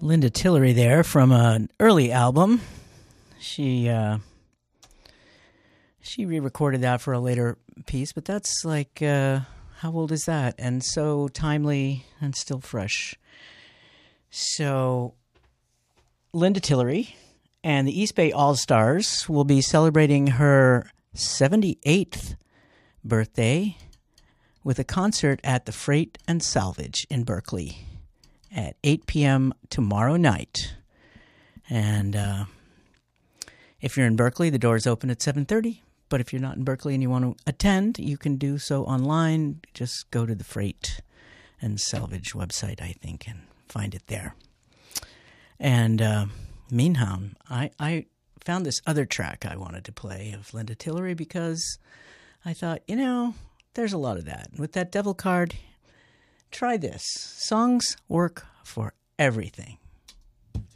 Linda Tillery there from an early album. She re-recorded that for a later piece, but that's like, how old is that? And so timely and still fresh. So Linda Tillery and the East Bay All-Stars will be celebrating her 78th birthday with a concert at the Freight and Salvage in Berkeley at 8 p.m. tomorrow night. And if you're in Berkeley, the doors open at 7:30. But if you're not in Berkeley and you want to attend, you can do so online. Just go to the Freight and Salvage website, I think, and find it there. And meanwhile, I found this other track I wanted to play of Linda Tillery because I thought, there's a lot of that. With that devil card, try this. Songs work for everything.